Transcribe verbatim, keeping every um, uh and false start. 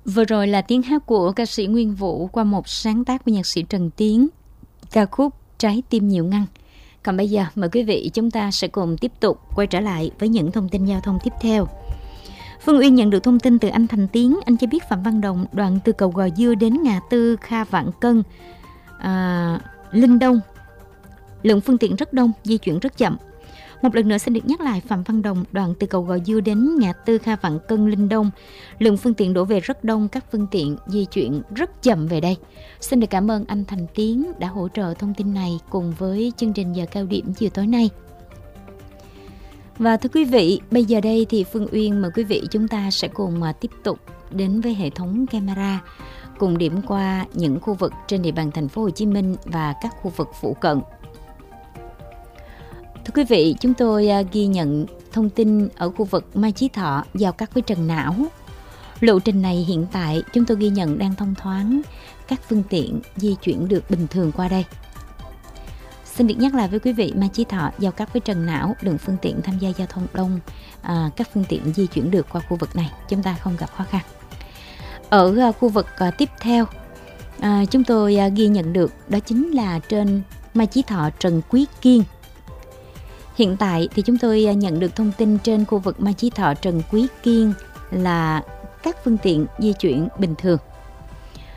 Vừa rồi là tiếng hát của ca sĩ Nguyên Vũ qua một sáng tác của nhạc sĩ Trần Tiến, ca khúc Trái tim nhiều ngăn. Còn bây giờ mời quý vị chúng ta sẽ cùng tiếp tục quay trở lại với những thông tin giao thông tiếp theo. Phương Uyên nhận được thông tin từ anh Thành Tiến. Anh cho biết Phạm Văn Đồng đoạn từ cầu Gò Dưa đến ngã tư Kha Vạn Cân, à, Linh Đông, lượng phương tiện rất đông, di chuyển rất chậm. Một lần nữa xin được nhắc lại, Phạm Văn Đồng đoạn từ cầu Gò Dưa đến ngã tư Kha Vạn Cân, Linh Đông, lượng phương tiện đổ về rất đông, các phương tiện di chuyển rất chậm về đây. Xin được cảm ơn anh Thành Tiến đã hỗ trợ thông tin này cùng với chương trình giờ cao điểm chiều tối nay. Và thưa quý vị, bây giờ đây thì Phương Uyên mời quý vị chúng ta sẽ cùng tiếp tục đến với hệ thống camera, cùng điểm qua những khu vực trên địa bàn thành phố Hồ Chí Minh và các khu vực phụ cận. Thưa quý vị, chúng tôi ghi nhận thông tin ở khu vực Mai Chí Thọ giao cắt với Trần Não. Lộ trình này hiện tại chúng tôi ghi nhận đang thông thoáng, các phương tiện di chuyển được bình thường qua đây. Xin được nhắc lại với quý vị, Mai Chí Thọ giao cắt với Trần Não, lượng phương tiện tham gia giao thông đông, à, các phương tiện di chuyển được qua khu vực này, chúng ta không gặp khó khăn. Ở à, khu vực à, tiếp theo, à, chúng tôi à, ghi nhận được đó chính là trên Mai Chí Thọ Trần Quý Kiên. Hiện tại thì chúng tôi nhận được thông tin trên khu vực Mai Chí Thọ Trần Quý Kiên là các phương tiện di chuyển bình thường.